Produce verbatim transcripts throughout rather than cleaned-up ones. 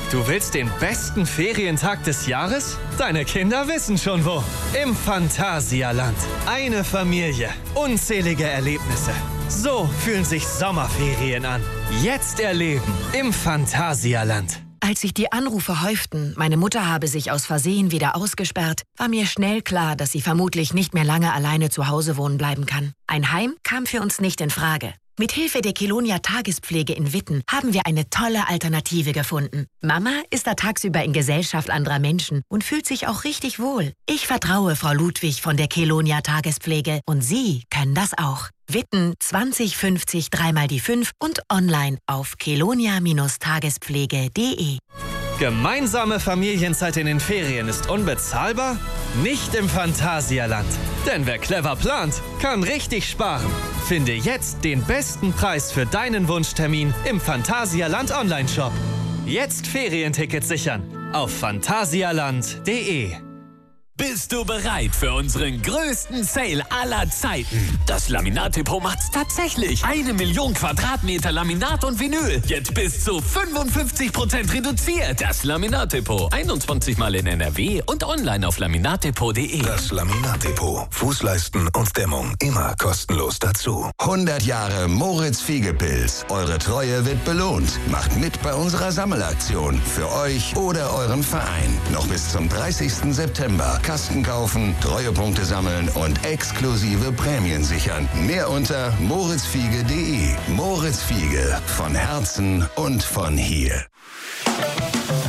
Du willst den besten Ferientag des Jahres? Deine Kinder wissen schon wo. Im Phantasialand. Eine Familie. Unzählige Erlebnisse. So fühlen sich Sommerferien an. Jetzt erleben im Phantasialand. Als sich die Anrufe häuften, meine Mutter habe sich aus Versehen wieder ausgesperrt, war mir schnell klar, dass sie vermutlich nicht mehr lange alleine zu Hause wohnen bleiben kann. Ein Heim kam für uns nicht in Frage. Mit Hilfe der Kelonia Tagespflege in Witten haben wir eine tolle Alternative gefunden. Mama ist da tagsüber in Gesellschaft anderer Menschen und fühlt sich auch richtig wohl. Ich vertraue Frau Ludwig von der Kelonia Tagespflege und Sie können das auch. Witten zwanzig fünfzig dreimal die fünf und online auf kelonia Tagespflege punkt de. Gemeinsame Familienzeit in den Ferien ist unbezahlbar? Nicht im Phantasialand. Denn wer clever plant, kann richtig sparen. Finde jetzt den besten Preis für deinen Wunschtermin im Phantasialand Online-Shop. Jetzt Ferientickets sichern auf phantasialand punkt de. Bist du bereit für unseren größten Sale aller Zeiten? Das Laminat-Depot macht's tatsächlich. Eine Million Quadratmeter Laminat und Vinyl. Jetzt bis zu fünfundfünfzig Prozent reduziert. Das Laminat-Depot. einundzwanzig Mal in N R W und online auf laminatdepot punkt de. Das Laminat-Depot. Fußleisten und Dämmung immer kostenlos dazu. hundert Jahre Moritz Fiegepilz. Eure Treue wird belohnt. Macht mit bei unserer Sammelaktion. Für euch oder euren Verein. Noch bis zum dreißigsten September. Kasten kaufen, Treuepunkte sammeln und exklusive Prämien sichern. Mehr unter moritzfiege punkt de. Moritz Fiege. Von Herzen und von hier.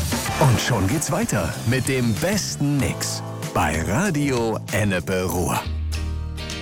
Und schon geht's weiter mit dem besten Mix bei Radio Ennepe Ruhr.